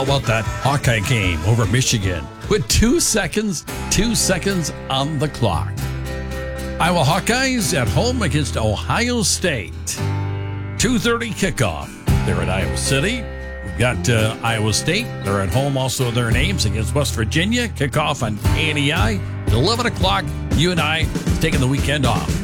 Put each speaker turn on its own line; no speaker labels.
How about that Hawkeye game over Michigan with 2 seconds on the clock? Iowa Hawkeyes at home against Ohio State. 2:30 kickoff. They're at Iowa City. We've got Iowa State. They're at home also their names against West Virginia. Kickoff on KNEI at 11 o'clock. You and I taking the weekend off.